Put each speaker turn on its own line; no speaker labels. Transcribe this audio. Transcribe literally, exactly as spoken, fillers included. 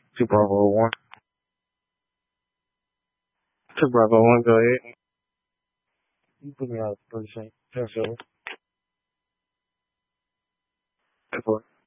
Two Bravo one. Two Bravo one, go ahead. You put me out of precinct. ten seven. ten four.